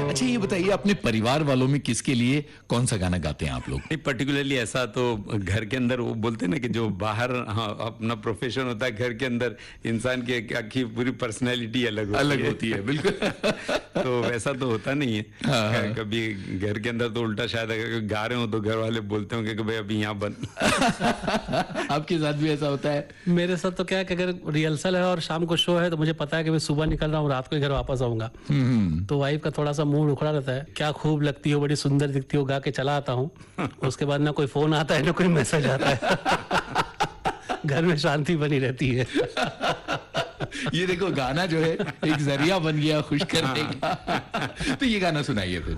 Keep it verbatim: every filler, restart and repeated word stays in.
अच्छा ये बताइए, अपने परिवार वालों में किसके लिए कौन सा गाना गाते हैं आप लोग? नहीं, पर्टिकुलरली ऐसा तो घर के अंदर वो बोलते हैं ना कि जो बाहर हाँ, अपना प्रोफेशन होता है, घर के अंदर इंसान की की पूरी पर्सनैलिटी अलग होती अलग है। होती है, बिल्कुल। तो वैसा तो होता नहीं है। हाँ। कभी घर के अंदर तो उल्टा, शायद अगर गा रहे हो तो घर वाले बोलते होंगे कि भाई अभी यहाँ बंद। आपके साथ भी ऐसा होता है? मेरे साथ तो क्या है कि अगर रिहर्सल है और शाम को शो है तो मुझे पता है कि मैं सुबह निकल रहा हूँ, रात को ही घर वापस आऊंगा, तो वाइफ का थोड़ा सा मूड उखड़ा रहता है, क्या खूब लगती हो, बड़ी सुंदर दिखती हो, गा के चला आता हूँ। उसके बाद ना कोई फोन आता है ना कोई मैसेज आता है। घर में शांति बनी रहती है। ये देखो, गाना जो है एक जरिया बन गया खुश करने का। तो ये गाना सुनाइए फिर।